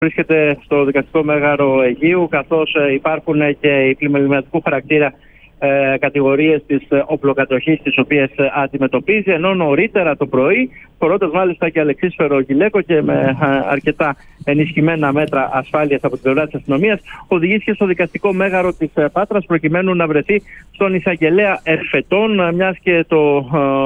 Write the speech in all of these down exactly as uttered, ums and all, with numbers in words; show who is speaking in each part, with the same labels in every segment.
Speaker 1: βρίσκεται στο δικαστικό μέγαρο Αιγαίου, καθώς υπάρχουν και πλημεληματικού χαρακτήρα ε, κατηγορίες της οπλοκατοχής τις οποίες αντιμετωπίζει, ενώ νωρίτερα το πρωί, φορώντας μάλιστα και αλεξίσφαιρο γυλαίκο και με αρκετά ενισχυμένα μέτρα ασφάλειας από την πλευρά της αστυνομίας, οδηγήθηκε στο δικαστικό μέγαρο της Πάτρας προκειμένου να βρεθεί στον εισαγγελέα Εφετών, μιας και το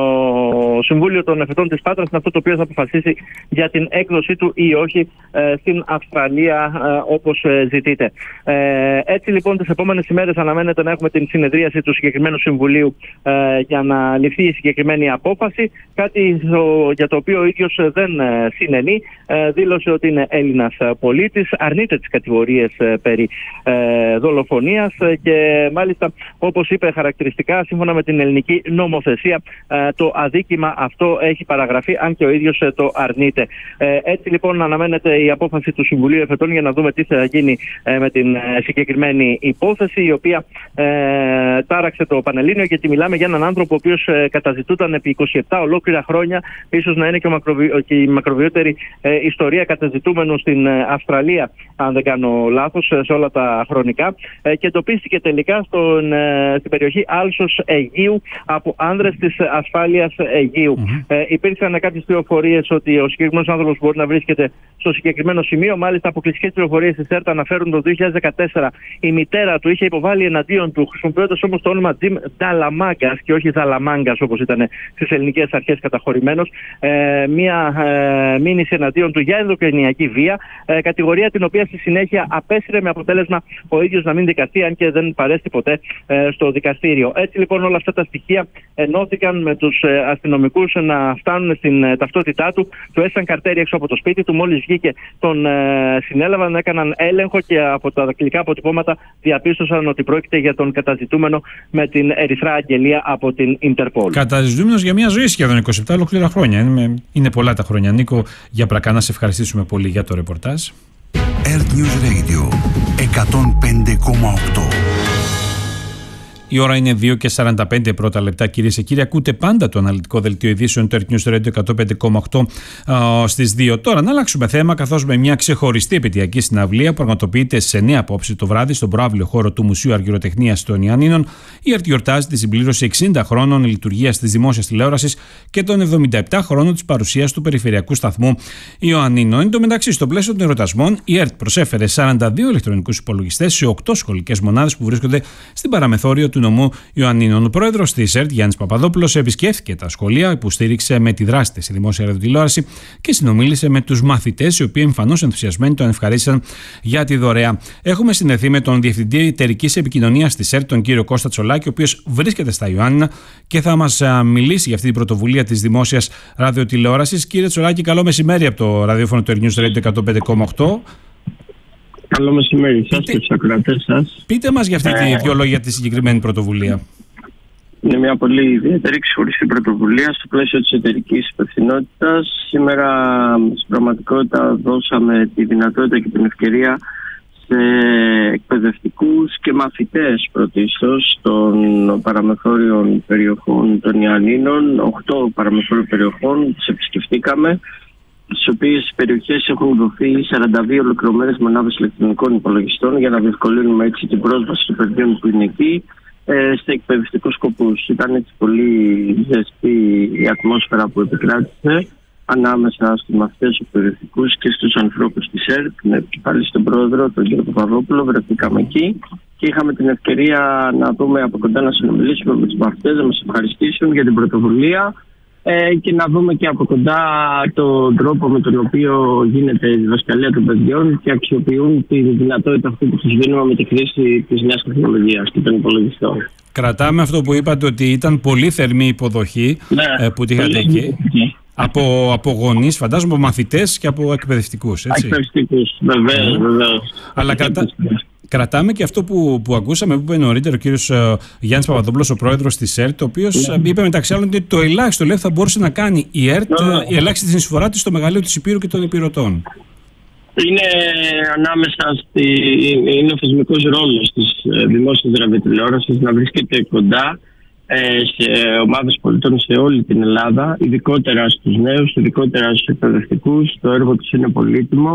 Speaker 1: ε, Συμβούλιο των Εφετών της Πάτρας είναι αυτό το οποίο θα αποφασίσει για την έκδοσή του ή όχι ε, στην Αυστραλία ε, όπως ε, ζητείτε. Ε, έτσι λοιπόν τις επόμενες ημέρες αναμένεται να έχουμε την συνεδρίαση του συγκεκριμένου Συμβουλίου ε, για να ληφθεί η συγκεκριμένη απόφαση, κάτι το, για το οποίο ο ίδιος δεν ε, συνενεί. Ε, δήλωσε ότι είναι Έλληνας πολίτης, αρνείται τις κατηγορίες ε, περί ε, δολοφονίας ε, και μάλιστα, όπως είπε χαρακτηριστικά, σύμφωνα με την ελληνική νομοθεσία, ε, το αδίκημα αυτό έχει παραγραφεί, αν και ο ίδιος ε, το αρνείται. Ε, έτσι λοιπόν αναμένεται η απόφαση του Συμβουλίου Εφετών για να δούμε τι θα γίνει ε, με την ε, συγκεκριμένη υπόθεση, η οποία ε, τάραξε το Πανελλήνιο, γιατί μιλάμε για έναν άνθρωπο ο οποίος ε, καταζητούταν επί είκοσι επτά ολόκληρα χρόνια, ίσως να είναι και, μακροβι... και η μακροβιότερη ε, ιστορία καταζητούμενου στην ε, Αυστραλία, αν δεν κάνω λάθος, ε, σε όλα τα χρονικά, ε, και εντοπίστηκε τελικά στον, ε, στην περιοχή Άλσος Αιγαίου από άνδρες της ασφάλειας Αιγαίου. Mm-hmm. Ε, υπήρξαν κάποιες πληροφορίες ότι ο συγκεκριμένος άνθρωπος μπορεί να βρίσκεται στο συγκεκριμένο σημείο. Μάλιστα, αποκλειστικές πληροφορίες της ΕΡΤ αναφέρουν το δύο χιλιάδες δεκατέσσερα η μητέρα του είχε υποβάλει εναντίον του, χρησιμοποιώντας όμως το όνομα Τζιμ Νταλαμάγκας και όχι Δαλαμάγκας όπως ήταν στις ελληνικές αρχές καταχωρημένος, ε, μία ε, μήνυση εναντίον του για ενδοκρινιακή βία, ε, κατηγορία την οποία στη συνέχεια απέσυρε, με αποτέλεσμα ο ίδιος να μην δικαστεί, αν και δεν παρέστη ποτέ ε, στο δικαστήριο. Έτσι λοιπόν όλα αυτά τα στοιχεία ενώθηκαν με τους ε, αστυνομικούς να φτάνουν στην ε, ταυτότητά του. Του έσαν καρτέρι έξω από το σπίτι του, μόλις βγήκε τον ε, συνέλαβαν, έκαναν έλεγχο και από τα δακτυλικά αποτυπώματα διαπίστωσαν ότι πρόκειται για τον καταζητούμενο με την ερυθρά αγγελία από την Ιντερπόλ.
Speaker 2: Καταζητούμενος για μια ζωή σχεδόν είκοσι επτά ολόκληρα χρόνια. Είναι, είναι πολλά τα χρόνια. Νίκο Γιαπρακά, να σε ευχαριστήσουμε πολύ για το ρεπορτάζ.
Speaker 3: Earth News Radio εκατόν πέντε κόμμα οκτώ.
Speaker 2: Η ώρα είναι δύο και σαράντα πέντε πρώτα λεπτά, κυρίες και κύριοι. Ακούτε πάντα το αναλυτικό δελτίο ειδήσεων του Earth News Radio εκατόν πέντε κόμμα οκτώ στις δύο. Τώρα να αλλάξουμε θέμα, καθώς με μια ξεχωριστή επαιτειακή συναυλία που πραγματοποιείται σε εννέα απόψε το βράδυ στον προαύλιο χώρο του Μουσείου Αργυροτεχνίας των Ιωαννίνων, η ΕΡΤ γιορτάζει τη συμπλήρωση εξήντα χρόνων λειτουργίας της δημόσιας τηλεόρασης και των εβδομήντα επτά χρόνων της παρουσίας του περιφερειακού σταθμού Ιωαννίνων. Εν τω μεταξύ, στο πλαίσιο των εορτασμών, η ΕΡΤ προσέφερε σαράντα δύο ηλεκτρονικούς υπολογιστές σε οκτώ σχολικές μονάδες που βρίσκονται στην παραμεθόριο του νομού Ιωαννίνων. Ο πρόεδρος της ΕΡΤ, Γιάννης Παπαδόπουλος, επισκέφθηκε τα σχολεία που στήριξε με τη δράση της η δημόσια ραδιοτηλεόραση και συνομίλησε με τους μαθητές, οι οποίοι εμφανώς ενθουσιασμένοι τον ευχαρίστησαν για τη δωρεά. Έχουμε συνδεθεί με τον Διευθυντή Εταιρικής Επικοινωνίας της ΕΡΤ, τον κύριο Κώστα Τσολάκη, ο οποίος βρίσκεται στα Ιωάννινα και θα μας μιλήσει για αυτή την πρωτοβουλία της δημόσιας ραδιοτηλεόρασης. Κύριε Τσολάκη, καλό μεσημέρι από το ραδιόφωνο του Earth News Radio εκατόν πέντε κόμμα οκτώ.
Speaker 4: Καλό μεσημέρι σας και τους ακροατές σας.
Speaker 2: Πείτε μας για αυτή τη δύο λόγια τη συγκεκριμένη πρωτοβουλία.
Speaker 4: Είναι μια πολύ ιδιαίτερη ξεχωριστή πρωτοβουλία στο πλαίσιο της εταιρικής υπευθυνότητας. Σήμερα στην πραγματικότητα δώσαμε τη δυνατότητα και την ευκαιρία σε εκπαιδευτικούς και μαθητές πρωτίστως των παραμεθόριων περιοχών των Ιωαννίνων. Οχτώ παραμεθόριων περιοχών τις επισκεφτήκαμε, στις οποίες περιοχές έχουν δοθεί σαράντα δύο ολοκληρωμένες μονάδες ηλεκτρονικών υπολογιστών για να διευκολύνουμε έτσι την πρόσβαση των παιδιών που είναι εκεί ε, σε εκπαιδευτικούς σκοπούς. Ήταν έτσι πολύ ζεστή η ατμόσφαιρα που επικράτησε ανάμεσα στους μαθητές εκπαιδευτικούς και στους ανθρώπους της ΕΡΤ. Με επικεφαλή στον πρόεδρο, τον κύριο Παπαδόπουλο, βρεθήκαμε εκεί και είχαμε την ευκαιρία να δούμε από κοντά, να συνομιλήσουμε με τους μαθητές, να μας ευχαριστήσουν για την πρωτοβουλία και να δούμε και από κοντά τον τρόπο με τον οποίο γίνεται η διδασκαλία των παιδιών και αξιοποιούν τη δυνατότητα αυτή που τους δίνουμε με τη χρήση της νέας τεχνολογίας και των υπολογιστών.
Speaker 2: Κρατάμε αυτό που είπατε, ότι ήταν πολύ θερμή υποδοχή, ναι, που τη είχατε εκεί. Από, από γονείς, φαντάζομαι, από μαθητές και από εκπαιδευτικούς.
Speaker 4: Εκπαιδευτικούς, βεβαίως, βεβαίως.
Speaker 2: Αλλά κρατά... Κρατάμε και αυτό που, που ακούσαμε, που είπε νωρίτερα ο κύριος uh, Γιάννης Παπαδόπουλος, ο πρόεδρος της ΕΡΤ, ο οποίος yeah. uh, είπε μεταξύ άλλων ότι το ελάχιστο, λέει, θα μπορούσε να κάνει η ΕΡΤ, yeah. uh, η ελάχιστη συνεισφορά της στο μεγαλείο της Υπήρου και των Υπηρωτών.
Speaker 4: Είναι ανάμεσα στη, είναι ο θεσμικός ρόλος της δημόσιας ραδιοτηλεόρασης να βρίσκεται κοντά ε, σε ομάδες πολιτών σε όλη την Ελλάδα, ειδικότερα στους νέους, ειδικότερα στους εκπαιδευτικούς. Το έργο τους είναι πολύτιμο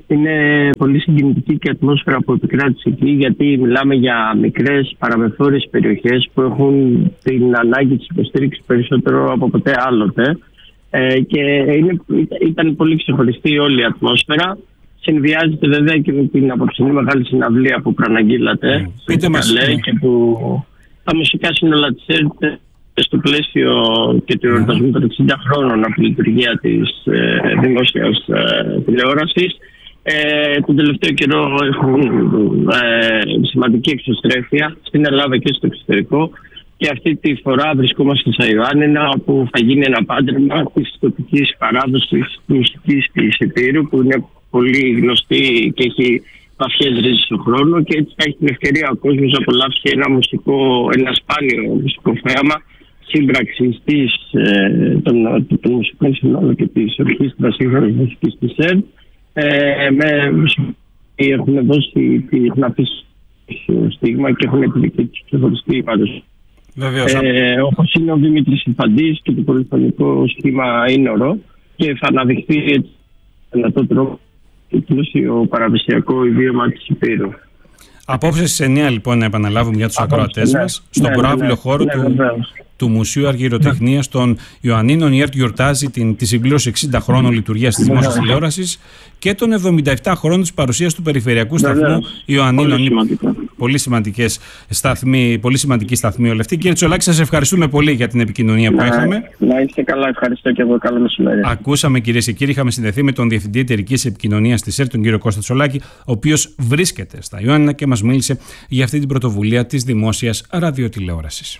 Speaker 4: Είναι πολύ συγκινητική και η ατμόσφαιρα που επικράτησε εκεί, γιατί μιλάμε για μικρές παραμεθόριες περιοχές που έχουν την ανάγκη της υποστήριξης περισσότερο από ποτέ άλλοτε. Ε, και είναι, ήταν πολύ ξεχωριστή όλη η ατμόσφαιρα. Συνδυάζεται βέβαια και με την απόψινή μεγάλη συναυλία που προαναγγείλατε.
Speaker 2: Mm. Πείτε μας.
Speaker 4: Και που τα μουσικά σύνολα της ΕΡΤ στο πλαίσιο και του εορτασμού των εξήντα χρόνων από τη λειτουργία της ε, δημόσιας ε, τηλεόρασης. Ε, τον τελευταίο καιρό έχουν ε, σημαντική εξωστρέφεια στην Ελλάδα και στο εξωτερικό, και αυτή τη φορά βρισκόμαστε στα Ιωάννινα, όπου θα γίνει ένα πάντρεμα της τοπικής παράδοσης μουσικής της Epírου, που είναι πολύ γνωστή και έχει βαθιές ρίζες στον χρόνο, και έτσι θα έχει την ευκαιρία ο κόσμος να απολαύσει ένα μουσικό, ένα σπάνιο μουσικό θέαμα σύμπραξης της, ε, των, των μουσικών συνόλων και της ορχήστρας σύγχρονης μουσικής της ΕΡΤ. Ε, με, έχουν δώσει, έχουν αφήσει στίγμα και έχουν τη δική τους ξεχωριστή παρουσία. Ε, όπως είναι ο Δημήτρης Ιφαντής και το πολυφωνικό σχήμα Ίνορο, και θα αναδειχθεί έτσι με τον τρόπο το πλούσιο παραδοσιακό ιδίωμα της Epírου.
Speaker 2: Απόψε στις εννιά λοιπόν, να επαναλάβουμε για τους ακροατές ναι, μας, στον ναι, προάβλιο ναι, χώρο ναι, του, ναι, του Μουσείου Αργυροτεχνίας των Ιωαννίνων, η ΕΡΤ γιορτάζει την, τη συμπλήρωση εξήντα χρόνων λειτουργίας της δημόσιας τηλεόρασης και των εβδομήντα επτά χρόνων της παρουσίας του περιφερειακού σταθμού Ιωαννίνων. Πολύ, σημαντικές σταθμοί, πολύ σημαντική σταθμή όλη αυτή. Κύριε Τσολάκη, σας ευχαριστούμε πολύ για την επικοινωνία που είχαμε.
Speaker 4: Να είστε καλά, ευχαριστώ και εγώ. Καλό μεσημέρι.
Speaker 2: Ακούσαμε, κυρίες και κύριοι, είχαμε συνδεθεί με τον Διευθυντή Εταιρικής Επικοινωνίας της ΕΡΤ, τον κύριο Κώστα Τσολάκη, ο οποίος βρίσκεται στα Ιωάννινα και μας μίλησε για αυτή την πρωτοβουλία της δημόσιας ραδιοτηλεόρασης.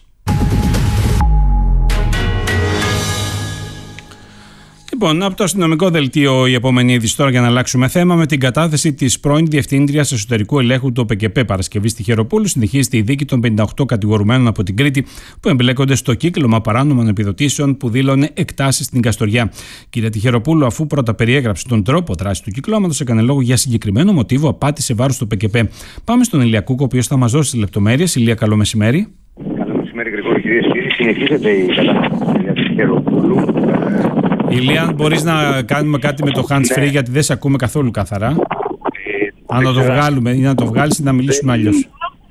Speaker 2: Λοιπόν, από το αστυνομικό δελτίο η επόμενη είδηση τώρα, για να αλλάξουμε θέμα, με την κατάθεση της πρώην Διευθύντριας Εσωτερικού Ελέγχου του ΟΠΕΚΕΠΕ Παρασκευής στη Χεροπούλου. Συνεχίζεται η δίκη των πενήντα οκτώ κατηγορουμένων από την Κρήτη που εμπλέκονται στο κύκλωμα παράνομων επιδοτήσεων που δήλωνε εκτάσεις στην Καστοριά. Κυρία Τιχεροπούλου, αφού πρώτα περιέγραψε τον τρόπο δράσης του κυκλώματος, έκανε λόγο για συγκεκριμένο μοτίβο απάτη σε βάρος του ΟΠΕΚΕΠΕ. Πάμε στον Ηλία Κούκο, ο οποίος θα μας δώσει τις λεπτομέρειες. Ηλία, καλό μεσημέρι.
Speaker 5: Καλό μεσημέρι, Γρηγόρη, κυρίες και κύριοι. Συνεχίζεται η κατάσταση της κυρίας Τιχεροπούλου.
Speaker 2: Ηλία, αν μπορείς να κάνουμε κάτι με το hands free, ναι, γιατί δεν σε ακούμε καθόλου καθαρά. Ε, αν να το βγάλουμε ή να το βγάλεις ή να μιλήσουμε αλλιώς.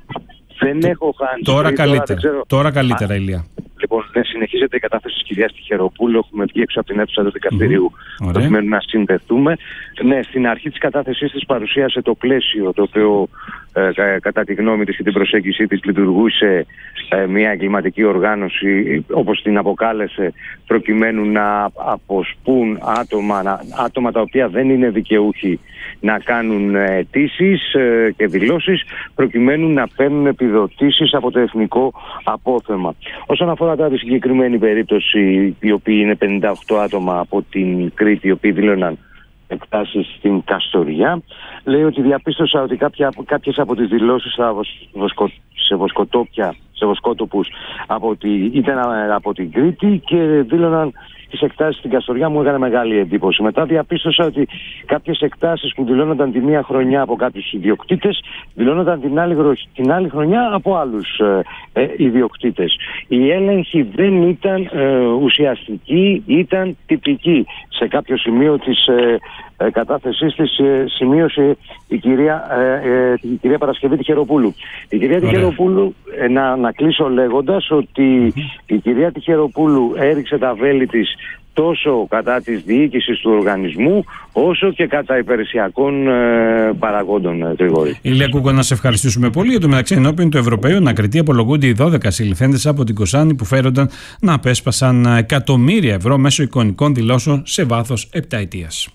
Speaker 5: Δεν έχω hands free.
Speaker 2: Τώρα καλύτερα, τώρα, τώρα καλύτερα, Α, Ηλία.
Speaker 5: Λοιπόν, ναι, συνεχίζεται η κατάθεση της κυρίας Τιχεροπούλου. Έχουμε βγει έξω από την αίθουσα του δικαστηρίου mm-hmm. προκειμένου να συνδεθούμε. Ναι, στην αρχή της κατάθεσής της παρουσίασε το πλαίσιο το οποίο ε, κατά τη γνώμη της και την προσέγγιση της λειτουργούσε ε, μια εγκληματική οργάνωση, όπως την αποκάλεσε, προκειμένου να αποσπούν άτομα, να, άτομα τα οποία δεν είναι δικαιούχοι να κάνουν αιτήσεις ε, και δηλώσεις, προκειμένου να παίρνουν επιδοτήσεις από το εθνικό απόθεμα. Όσον αφορά τώρα τη συγκεκριμένη περίπτωση, οι οποίοι είναι πενήντα οκτώ άτομα από την Κρήτη, οι οποίοι δήλωναν εκτάσεις στην Καστοριά, λέει ότι διαπίστωσα ότι κάποια, κάποιες από τις δηλώσεις βοσκο, σε βοσκοτόπια, σε βοσκότοπους από τη, ήταν από την Κρήτη και δήλωναν τις εκτάσεις στην Καστοριά. Μου έκανε μεγάλη εντύπωση. Μετά διαπίστωσα ότι κάποιες εκτάσεις που δηλώνονταν τη μία χρονιά από κάποιους ιδιοκτήτες δηλώνονταν την άλλη, την άλλη χρονιά από άλλους ε, ε, ιδιοκτήτες. Η έλεγχη δεν ήταν ε, ουσιαστική, ήταν τυπική. Σε κάποιο σημείο της ε, ε, κατάθεσής της ε, σημείωσε η κυρία, ε, ε, η κυρία Παρασκευή Τιχεροπούλου. Η κυρία Τιχεροπούλου, ε, να, να κλείσω λέγοντας ότι η κυρία Τιχεροπούλου έριξε τα βέλη της τόσο κατά της διοίκησης του οργανισμού, όσο και κατά υπηρεσιακών ε, παραγόντων, Γρηγόρη.
Speaker 2: Ηλία Κούκο, να σε ευχαριστήσουμε πολύ. Για το μεταξύ, ενώπιον του Ευρωπαίου Ανακριτή απολογούνται οι δώδεκα συλληφθέντες από την Κοσάνη που φέρονταν να απέσπασαν εκατομμύρια ευρώ μέσω εικονικών δηλώσεων σε βάθος επταετίας.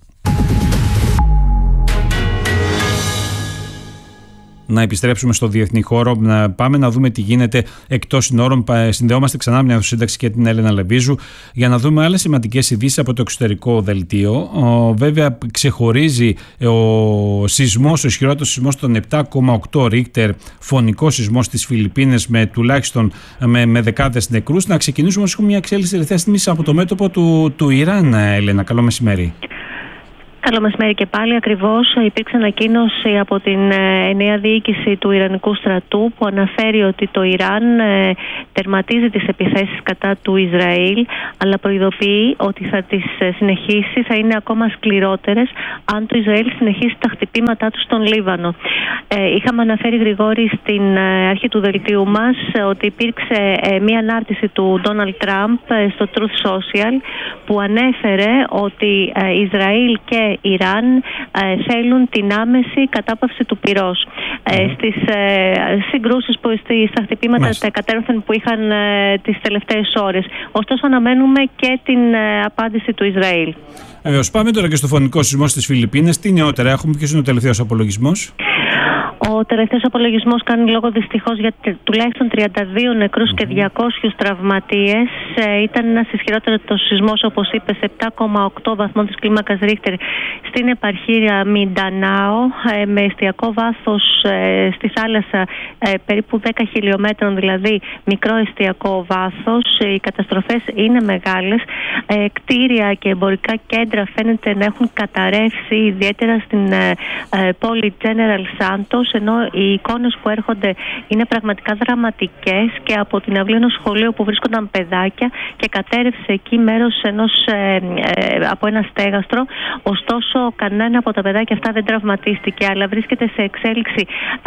Speaker 2: Να επιστρέψουμε στο διεθνή χώρο, να πάμε να δούμε τι γίνεται εκτός συνόρων. Συνδεόμαστε ξανά με την Αυθοσύνταξη και την Έλενα Λεβίζου για να δούμε άλλες σημαντικές ειδήσεις από το εξωτερικό δελτίο. Ο, βέβαια, ξεχωρίζει ο σεισμός, ο ισχυρότερος σεισμός των επτά κόμμα οκτώ Ρίκτερ, φωνικός σεισμός στις Φιλιππίνες με τουλάχιστον με, με δεκάδες νεκρούς. Να ξεκινήσουμε όμως μια εξέλιξη τελευταία στιγμή από το μέτωπο του, του Ιράν, Έλενα. Καλό μεσημέρι.
Speaker 6: Καλό μεσημέρι και πάλι. Ακριβώς υπήρξε ανακοίνωση από την νέα διοίκηση του Ιρανικού στρατού που αναφέρει ότι το Ιράν ε, τερματίζει τις επιθέσεις κατά του Ισραήλ, αλλά προειδοποιεί ότι θα τις συνεχίσει, θα είναι ακόμα σκληρότερες αν το Ισραήλ συνεχίσει τα χτυπήματά του στον Λίβανο. Ε, είχαμε αναφέρει, Γρηγόρη, στην αρχή του δελτίου μας ότι υπήρξε ε, μία ανάρτηση του Ντόναλντ Τραμπ ε, στο Truth Social που ανέφερε ότι ε, Ισραήλ και Ιράν ε, θέλουν την άμεση κατάπαυση του πυρός. Ε, στις ε, συγκρούσεις, που, στα χτυπήματα τα εκατέρωθεν που είχαν ε, τις τελευταίες ώρες. Ωστόσο αναμένουμε και την ε, απάντηση του Ισραήλ.
Speaker 2: Βεβαίως, πάμε τώρα και στο φωνικό σεισμό στις Φιλιππίνες. Τι νεότερα έχουμε, ποιος είναι ο τελευταίος απολογισμός?
Speaker 6: Ο τελευταίος απολογισμός κάνει λόγο δυστυχώς για τουλάχιστον τριάντα δύο νεκρούς mm-hmm. και διακόσιους τραυματίες. Ε, ήταν ένας ισχυρότερος σεισμός, όπως είπες, επτά κόμμα οκτώ βαθμών της κλίμακας Ρίχτερ στην επαρχία Μιντανάο, ε, με εστιακό βάθος ε, στη θάλασσα ε, περίπου δέκα χιλιόμετρων, δηλαδή μικρό εστιακό βάθος. Ε, οι καταστροφές είναι μεγάλες. Ε, κτίρια και εμπορικά κέντρα φαίνεται να έχουν καταρρεύσει, ιδιαίτερα στην ε, ε, πόλη General Santos, ενώ οι εικόνες που έρχονται είναι πραγματικά δραματικές, και από την αυλή ενός σχολείου που βρίσκονταν παιδάκια και κατέρευσε εκεί μέρος ενός, ε, ε, από ένα στέγαστρο. Ωστόσο, κανένα από τα παιδάκια αυτά δεν τραυματίστηκε, αλλά βρίσκεται σε εξέλιξη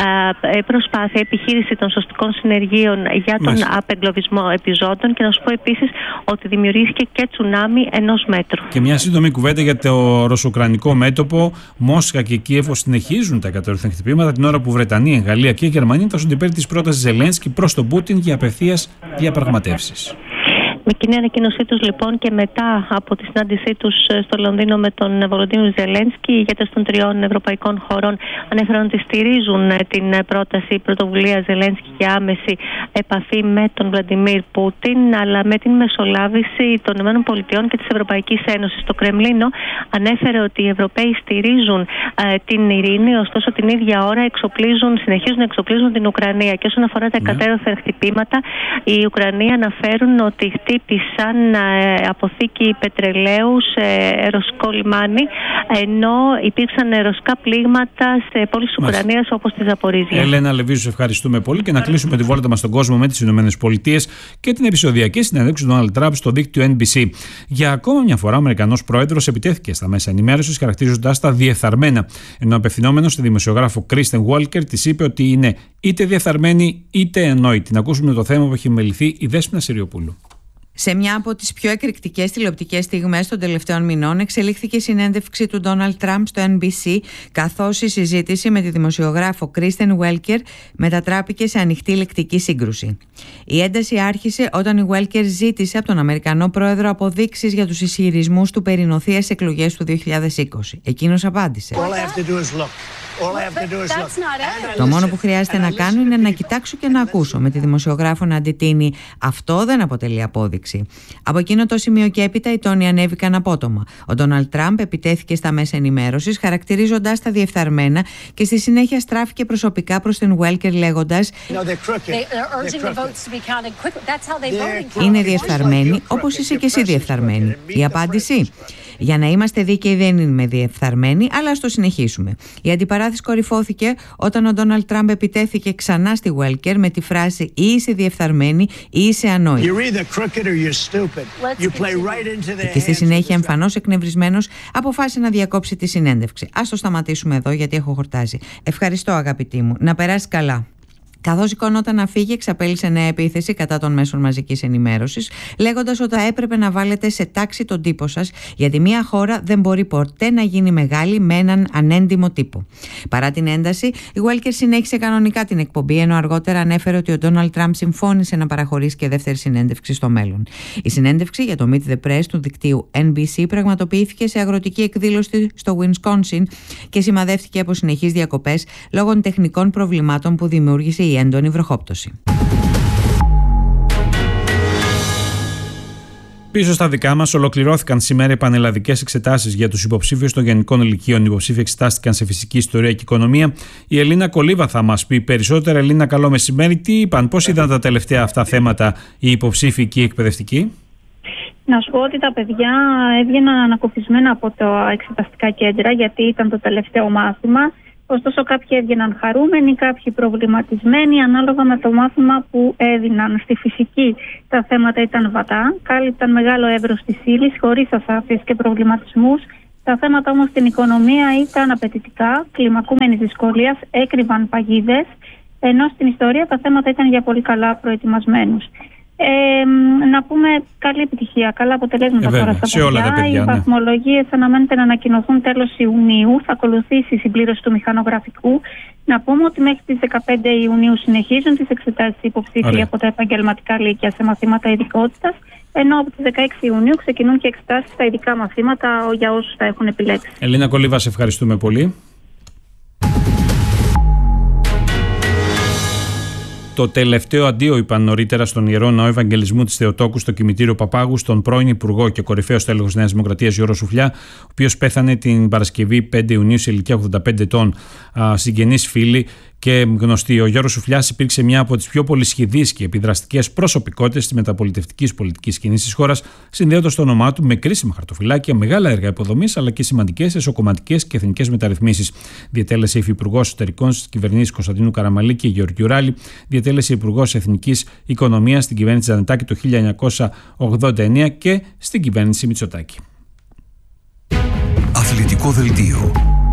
Speaker 6: ε, προσπάθεια, επιχείρηση των σωστικών συνεργείων για τον Μάλιστα. απεγκλωβισμό επιζώντων. Και να σου πω επίσης ότι δημιουργήθηκε και τσουνάμι ενός μέτρου. Και μια σύντομη κουβέντα για το ρωσο-ουκρανικό μέτωπο. Μόσχα και Κίεβο συνεχίζουν τα εκατέρωθεν χτυπήματα, την ώρα που Βρετανία, Γαλλία και Γερμανία τάσσονται υπέρ της πρότασης Ζελένσκι προς τον Πούτιν για απευθείας διαπραγματεύσεις. Με κοινή ανακοίνωσή τους, λοιπόν, και μετά από τη συνάντησή τους στο Λονδίνο με τον Βολοντίμιρ Ζελένσκι, οι ηγέτες των τριών ευρωπαϊκών χωρών ανέφεραν ότι στηρίζουν την πρόταση πρωτοβουλία Ζελένσκι για άμεση επαφή με τον Βλαντιμίρ Πούτιν, αλλά με την μεσολάβηση των ΗΠΑ και της Ευρωπαϊκής Ένωσης. Το Κρεμλίνο ανέφερε ότι οι Ευρωπαίοι στηρίζουν ε, την ειρήνη, ωστόσο την ίδια ώρα εξοπλίζουν, συνεχίζουν να εξοπλίζουν την Ουκρανία. Και όσον αφορά τα εκατέρωθεν χτυπήματα, οι Ουκρανοί αναφέρουν ότι χτύπησαν ε, αποθήκη πετρελαίου σε ρωσικό λιμάνι, ενώ υπήρξαν ρωσικά πλήγματα σε πόλεις της Ουκρανίας, όπως τη Ζαπορίζια.
Speaker 2: Ελένα Λεβίζου, ευχαριστούμε πολύ, και να κλείσουμε τη βόλτα μας στον κόσμο με τις Ηνωμένες Πολιτείες και την επεισοδιακή συνέντευξη του Ντόναλντ Τραμπ στο δίκτυο Εν Μπι Σι. Για ακόμα μια φορά, ο Αμερικανός πρόεδρος επιτέθηκε στα μέσα ενημέρωσης, χαρακτηρίζοντας τα διεφθαρμένα. Ενώ απευθυνόμενος στη δημοσιογράφο Κρίστεν Βόλκερ, της είπε ότι είναι είτε διεφθαρμένη είτε ανόητη. Να ακούσουμε το θέμα που έχει μεληθεί η Δέσποινα Συριοπούλου.
Speaker 7: Σε μια από τις πιο εκρηκτικές τηλεοπτικές στιγμές των τελευταίων μηνών εξελίχθηκε η συνέντευξη του Ντόναλντ Τραμπ στο Εν Μπι Σι, καθώς η συζήτηση με τη δημοσιογράφο Κρίστεν Βόλκερ μετατράπηκε σε ανοιχτή λεκτική σύγκρουση. Η ένταση άρχισε όταν η Βόλκερ ζήτησε από τον Αμερικανό πρόεδρο αποδείξεις για τους ισχυρισμούς του περί νοθείας εκλογές του δύο χιλιάδες είκοσι. Εκείνος απάντησε: Το μόνο που χρειάζεται να κάνω είναι να κοιτάξω και να ακούσω. Με τη δημοσιογράφο να αντιτείνει: Αυτό δεν αποτελεί απόδειξη. Από εκείνο το σημείο και έπειτα οι τόνοι ανέβηκαν απότομα. Ο Ντόναλντ Τραμπ επιτέθηκε στα μέσα ενημέρωσης, χαρακτηρίζοντας τα διεφθαρμένα, και στη συνέχεια στράφηκε προσωπικά προς την Βόλκερ λέγοντας: Είναι διεφθαρμένοι όπως είσαι και εσύ διεφθαρμένη. Η απάντηση: Για να είμαστε δίκαιοι, δεν είμαι διεφθαρμένοι, αλλά ας το συνεχίσουμε. Η αντιπαράθεση κορυφώθηκε όταν ο Ντόναλντ Τραμπ επιτέθηκε ξανά στη Βόλκερ με τη φράση: Ή είσαι διεφθαρμένη ή είσαι ανόητη. Και στη συνέχεια, εμφανώς εκνευρισμένος, αποφάσισε να διακόψει τη συνέντευξη. Ας το σταματήσουμε εδώ, γιατί έχω χορτάσει. Ευχαριστώ, αγαπητή μου. Να περάσει καλά. Καθώς σηκωνόταν να φύγει, εξαπέλυσε νέα επίθεση κατά των μέσων μαζικής ενημέρωσης, λέγοντας ότι θα έπρεπε να βάλετε σε τάξη τον τύπο σας, γιατί μια χώρα δεν μπορεί ποτέ να γίνει μεγάλη με έναν ανέντιμο τύπο. Παρά την ένταση, η Βόλκερ συνέχισε κανονικά την εκπομπή, ενώ αργότερα ανέφερε ότι ο Ντόναλντ Τραμπ συμφώνησε να παραχωρήσει και δεύτερη συνέντευξη στο μέλλον. Η συνέντευξη για το Meet the Press του δικτύου Εν Μπι Σι πραγματοποιήθηκε σε αγροτική εκδήλωση στο Wisconsin και σημαδεύτηκε από συνεχείς διακοπές λόγω τεχνικών προβλημάτων που δημιούργησε η έντονη βροχόπτωση.
Speaker 2: Πίσω στα δικά μας, ολοκληρώθηκαν σήμερα οι πανελλαδικές εξετάσεις για τους υποψήφιους των γενικών ηλικίων. Οι υποψήφοι εξετάστηκαν σε φυσική ιστορία και οικονομία. Η Ελίνα Κολίβα θα μας πει περισσότερα. Ελίνα, καλό μεσημέρι. Τι είπαν, πώς είδαν τα τελευταία αυτά θέματα οι υποψήφοι και οι εκπαιδευτικοί?
Speaker 8: Να σου πω ότι τα παιδιά έβγαιναν ανακουφισμένα από τα εξεταστικά κέντρα, γιατί ήταν το τελευταίο μάθημα. Ωστόσο, κάποιοι έβγαιναν χαρούμενοι, κάποιοι προβληματισμένοι, ανάλογα με το μάθημα που έδιναν. Στη φυσική τα θέματα ήταν βατά, κάλυπταν μεγάλο εύρος της ύλης, χωρίς ασάφειες και προβληματισμούς. Τα θέματα όμως στην οικονομία ήταν απαιτητικά, κλιμακούμενης δυσκολίας, έκρυβαν παγίδες, ενώ στην ιστορία τα θέματα ήταν για πολύ καλά προετοιμασμένους. Ε, να πούμε καλή επιτυχία, καλά αποτελέσματα ε, τώρα στα παιδιά. παιδιά. Οι ναι. βαθμολογίες αναμένεται να ανακοινωθούν τέλος Ιουνίου. Θα ακολουθήσει η συμπλήρωση του μηχανογραφικού. Να πούμε ότι μέχρι τις δεκαπέντε Ιουνίου συνεχίζουν τις εξετάσεις υποψήφοι από τα επαγγελματικά λύκεια σε μαθήματα ειδικότητας, ενώ από τις δεκαέξι Ιουνίου ξεκινούν και εξετάσεις στα ειδικά μαθήματα για όσους τα έχουν επιλέξει.
Speaker 2: Ελίνα Κολίβα, σε ευχαριστούμε πολύ. Το τελευταίο αντίο είπαν νωρίτερα στον Ιερό Ναό Ευαγγελισμού της Θεοτόκου στο κημητήριο Παπάγου στον πρώην Υπουργό και κορυφαίο τέλεχος Νέας Δημοκρατίας Γιώργο Σουφλιά, ο οποίος πέθανε την Παρασκευή πέντε Ιουνίου σε ηλικία ογδόντα πέντε ετών. Συγγενείς, φίλοι και γνωστοί. Ο Γιώργος Σουφλιάς υπήρξε μια από τις πιο πολυσχηδείς και επιδραστικές προσωπικότητες της μεταπολιτευτικής πολιτικής σκηνής της χώρας, συνδέοντας το όνομά του με κρίσιμα χαρτοφυλάκια, μεγάλα έργα υποδομής αλλά και σημαντικές εσωκομματικές και εθνικές μεταρρυθμίσεις. Διετέλεσε υφυπουργός εσωτερικών στις κυβερνήσεις Κωνσταντίνου Καραμαλή και Γεωργιού Ράλη. Διετέλεσε υπουργός εθνικής οικονομίας στην κυβέρνηση Τζανετάκη το χίλια εννιακόσια ογδόντα εννέα και στην κυβέρνηση Μητσοτάκη.
Speaker 3: Αθλητικό δελτίο.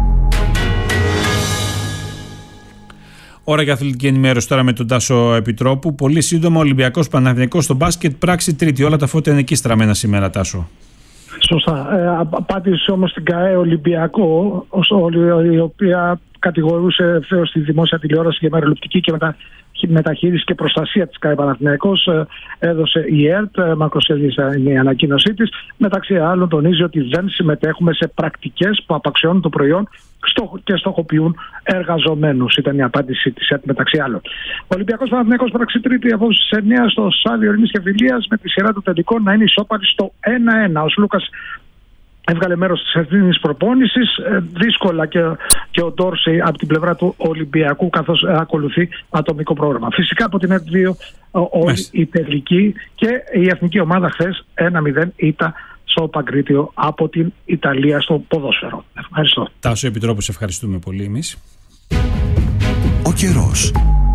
Speaker 2: Ώρα για αθλητική ενημέρωση τώρα με τον Τάσο Επιτρόπου. Πολύ σύντομα, Ολυμπιακός Παναθηναϊκός στο μπάσκετ, πράξη τρίτη. Όλα τα φώτα είναι εκεί στραμμένα σήμερα, Τάσο.
Speaker 9: Σωστά. Ε, απάντησε όμως στην ΚΑΕ Ολυμπιακό, η οποία κατηγορούσε ευθέως τη δημόσια τηλεόραση για μεροληπτική και μετα... μεταχείριση και προστασία της ΚΑΕ Παναθηναϊκός. Έδωσε η ΕΡΤ, μακροσέλιδη η ανακοίνωσή της. Μεταξύ άλλων τονίζει ότι δεν συμμετέχουμε σε πρακτικές που απαξιώνουν το προϊόν και στοχοποιούν εργαζομένους. Ήταν η απάντηση της ΕΡΤ μεταξύ άλλων. Ο Ολυμπιακός Παναθηναϊκός πράξη τρίτη απόψε στις εννιά στο Στάδιο Ειρήνης και Φιλίας, με τη σειρά του τελικών να είναι ισόπαλη στο ένα ένα. Ο Σλούκας έβγαλε μέρος της ευθύνης προπόνησης, ε, δύσκολα και, και ο Ντόρσεϊ από την πλευρά του Ολυμπιακού, καθώς ε, ακολουθεί ατομικό πρόγραμμα. Φυσικά από την ΕΡΤ δύο όλη η τελική και η εθνική ομάδα χθες ένα μηδέν ήττα στο Παγκρίτιο από την Ιταλία στο ποδόσφαιρο. Ευχαριστώ.
Speaker 2: Τάσο Επιτρόπου, σε ευχαριστούμε πολύ εμείς.
Speaker 3: Ο καιρός.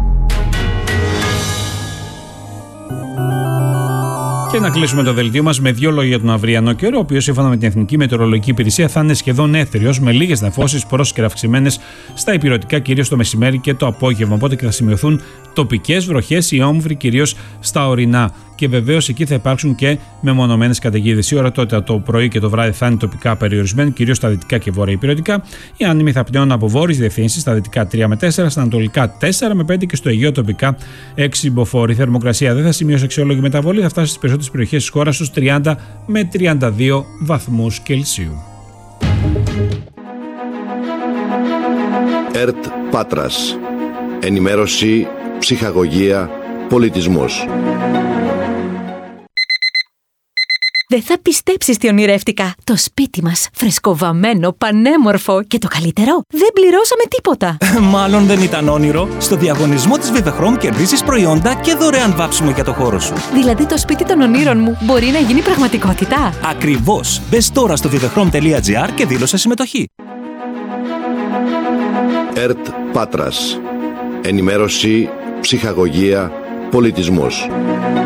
Speaker 2: Και να κλείσουμε το δελτίο μας με δύο λόγια για τον αυριανό καιρό, ο οποίος σύμφωνα με την Εθνική Μετεωρολογική Υπηρεσία θα είναι σχεδόν έθριος, με λίγες νεφώσεις πρόσχερα αυξημένες στα ηπειρωτικά, κυρίως το μεσημέρι και το απόγευμα. Οπότε και θα σημειωθούν τοπικές βροχές ή όμβροι, κυρίως στα ορεινά. Και βεβαίως εκεί θα υπάρξουν και μεμονωμένες καταιγίδες. Η ώρα τότε το πρωί και το βράδυ θα είναι τοπικά περιορισμένη, κυρίως στα δυτικά και βόρεια ηπειρωτικά. Οι άνεμοι θα πνέουν από βόρειες διευθύνσεις, στα δυτικά τρία με τέσσερα, στα ανατολικά τέσσερα με πέντε και στο Αιγαίο τοπικά έξι μποφόρ. Η θερμοκρασία δεν θα σημειώσει αξιόλογη μεταβολή, θα φτάσει στις περισσότερες περιοχές της χώρας στους τριάντα με τριάντα δύο βαθμούς Κελσίου.
Speaker 10: ΕΡΤ Πάτρας. Ενημέρωση, ψυχαγωγία, πολιτισμός.
Speaker 11: Δεν θα πιστέψεις τι ονειρεύτηκα. Το σπίτι μας, φρεσκοβαμμένο, πανέμορφο και το καλύτερο, δεν πληρώσαμε τίποτα.
Speaker 12: Μάλλον δεν ήταν όνειρο. Στο διαγωνισμό της Vivechrom κερδίζεις προϊόντα και δωρεάν βάψιμο για το χώρο σου.
Speaker 11: Δηλαδή το σπίτι των ονείρων μου μπορεί να γίνει πραγματικότητα.
Speaker 12: Ακριβώς. Μπες τώρα στο vivechrom τελεία gr και δήλωσε συμμετοχή.
Speaker 10: ΕΡΤ Πάτρας. Ενημέρωση, ψυχαγωγία, πολιτισμός.